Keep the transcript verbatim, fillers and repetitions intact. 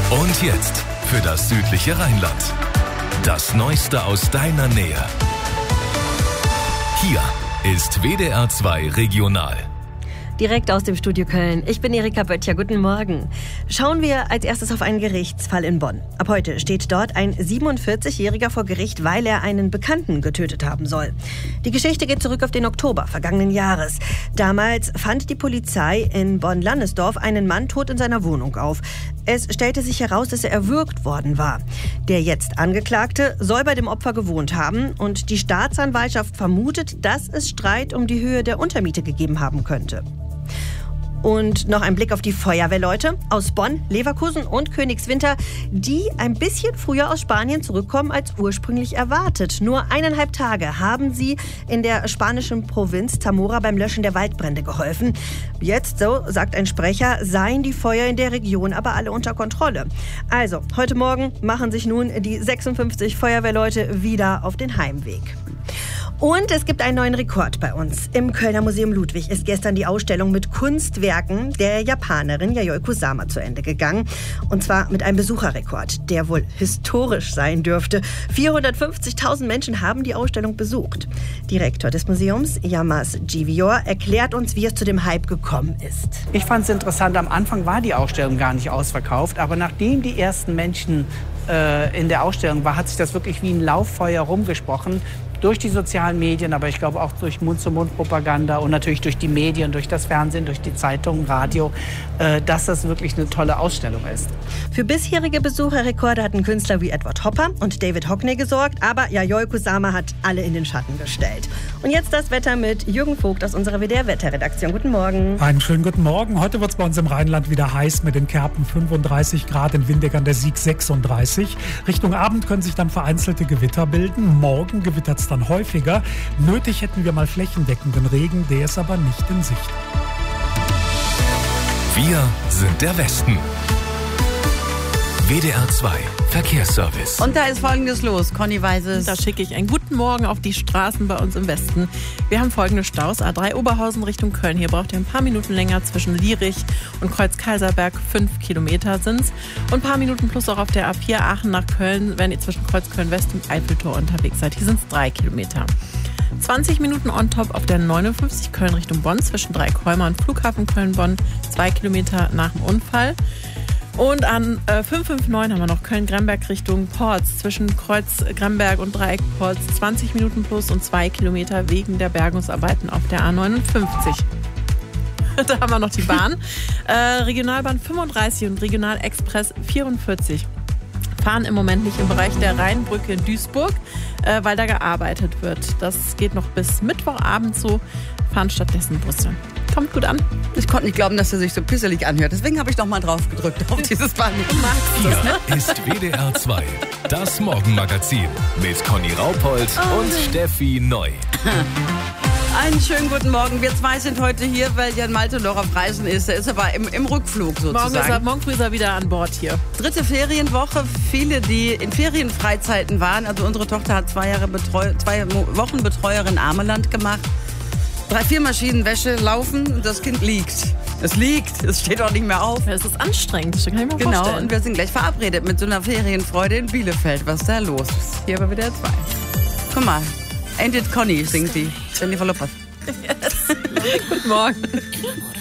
Und jetzt für das südliche Rheinland. Das Neueste aus deiner Nähe. Hier ist W D R zwei Regional. Direkt aus dem Studio Köln. Ich bin Erika Böttcher. Guten Morgen. Schauen wir als erstes auf einen Gerichtsfall in Bonn. Ab heute steht dort ein siebenundvierzigjähriger vor Gericht, weil er einen Bekannten getötet haben soll. Die Geschichte geht zurück auf den Oktober vergangenen Jahres. Damals fand die Polizei in Bonn-Lannesdorf einen Mann tot in seiner Wohnung auf. Es stellte sich heraus, dass er erwürgt worden war. Der jetzt Angeklagte soll bei dem Opfer gewohnt haben und die Staatsanwaltschaft vermutet, dass es Streit um die Höhe der Untermiete gegeben haben könnte. Und noch ein Blick auf die Feuerwehrleute aus Bonn, Leverkusen und Königswinter, die ein bisschen früher aus Spanien zurückkommen als ursprünglich erwartet. Nur eineinhalb Tage haben sie in der spanischen Provinz Zamora beim Löschen der Waldbrände geholfen. Jetzt, so sagt ein Sprecher, seien die Feuer in der Region aber alle unter Kontrolle. Also, heute Morgen machen sich nun die sechsundfünfzig Feuerwehrleute wieder auf den Heimweg. Und es gibt einen neuen Rekord bei uns. Im Kölner Museum Ludwig ist gestern die Ausstellung mit Kunstwerken der Japanerin Yayoi Kusama zu Ende gegangen. Und zwar mit einem Besucherrekord, der wohl historisch sein dürfte. vierhundertfünfzigtausend Menschen haben die Ausstellung besucht. Direktor des Museums, Yamas Givior, erklärt uns, wie es zu dem Hype gekommen ist. Ich fand es interessant, am Anfang war die Ausstellung gar nicht ausverkauft. Aber nachdem die ersten Menschen äh, in der Ausstellung waren, hat sich das wirklich wie ein Lauffeuer rumgesprochen. Durch die sozialen Medien, aber ich glaube auch durch Mund-zu-Mund-Propaganda und natürlich durch die Medien, durch das Fernsehen, durch die Zeitungen, Radio, äh, dass das wirklich eine tolle Ausstellung ist. Für bisherige Besucherrekorde hatten Künstler wie Edward Hopper und David Hockney gesorgt, aber Yayoi Kusama hat alle in den Schatten gestellt. Und jetzt das Wetter mit Jürgen Vogt aus unserer W D R-Wetterredaktion. Guten Morgen. Einen schönen guten Morgen. Heute wird es bei uns im Rheinland wieder heiß mit den Kerpen fünfunddreißig Grad, in Windeck an der Sieg sechsunddreißig. Richtung Abend können sich dann vereinzelte Gewitter bilden. Morgen gewittert es dann häufiger. Nötig hätten wir mal flächendeckenden Regen, der ist aber nicht in Sicht. Wir sind der Westen. W D R zwei Verkehrsservice. Und da ist Folgendes los. Conny weiß es. Da schicke ich einen guten Morgen auf die Straßen bei uns im Westen. Wir haben folgende Staus. A drei Oberhausen Richtung Köln. Hier braucht ihr ein paar Minuten länger zwischen Lierich und Kreuz-Kaiserberg. Fünf Kilometer sind's. Und ein paar Minuten plus auch auf der A vier Aachen nach Köln, wenn ihr zwischen Kreuz Köln-West und Eiffeltor unterwegs seid. Hier sind's drei Kilometer. zwanzig Minuten on top auf der neunundfünfzig Köln Richtung Bonn zwischen Dreieckholmer und Flughafen Köln-Bonn. Zwei Kilometer nach dem Unfall. Und an äh, fünf fünf neun haben wir noch Köln-Gremberg Richtung Porz. Zwischen Kreuz Gremberg und Dreieck Porz zwanzig Minuten plus und zwei Kilometer wegen der Bergungsarbeiten auf der A neunundfünfzig. Da haben wir noch die Bahn. äh, Regionalbahn fünfunddreißig und Regionalexpress vierundvierzig fahren im Moment nicht im Bereich der Rheinbrücke in Duisburg, äh, weil da gearbeitet wird. Das geht noch bis Mittwochabend so. Fahren stattdessen Busse. Kommt gut an. Ich konnte nicht glauben, dass er sich so pisselig anhört. Deswegen habe ich noch mal drauf gedrückt auf dieses Band. Hier ist W D R zwei, das Morgenmagazin mit Conny Raupold oh. und Steffi Neu. Einen schönen guten Morgen. Wir zwei sind heute hier, weil Jan Malte noch auf Reisen ist. Er ist aber im, im Rückflug sozusagen. Morgen, ist er, morgen früh ist er wieder an Bord hier. Dritte Ferienwoche. Viele, die in Ferienfreizeiten waren. Also unsere Tochter hat zwei, Jahre Betreu- zwei Wochen Betreuerin Ameland gemacht. Drei, vier Maschinen Wäsche laufen und das Kind liegt. Es liegt, es steht auch nicht mehr auf. Es ist anstrengend, das kann ich mir genau, vorstellen. Genau, und wir sind gleich verabredet mit so einer Ferienfreude in Bielefeld. Was da los ist. Hier bei W D R zwei. Guck mal, Ain't It Conny singt sie. Jennifer Lopez. Yes. Guten Morgen.